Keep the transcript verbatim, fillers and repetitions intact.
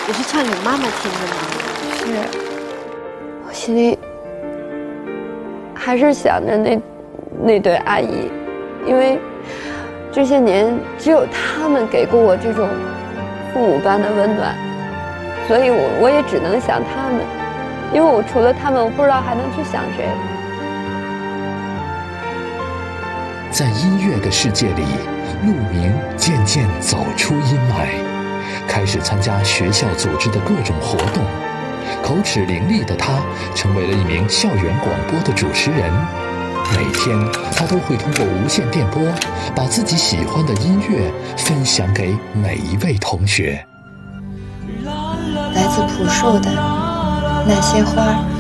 也是唱给妈妈听的吗？ 是，我心里还是想着那那对阿姨，因为这些年只有他们给过我这种父母般的温暖，所以我我也只能想他们，因为我除了他们，我不知道还能去想谁。 在音乐的世界里，陆明渐渐走出阴霾，开始参加学校组织的各种活动。口齿伶俐的他成为了一名校园广播的主持人。每天他都会通过无线电波把自己喜欢的音乐分享给每一位同学。 来自朴树的那些花。